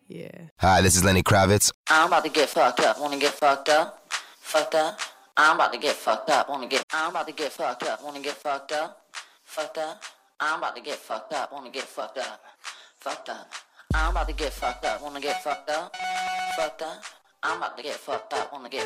Yeah. Hi, this is Lenny Kravitz. I'm about to get fucked up. Wanna get fucked up? Fucked up. I'm about to get fucked up. I'm about to get fucked up. Wanna get fucked up? Fucked up. I'm about to get fucked up. Wanna get fucked up? Fucked up. I'm about to get fucked up. Wanna get fucked up? Fucked up. I'm about to get fucked up. Wanna get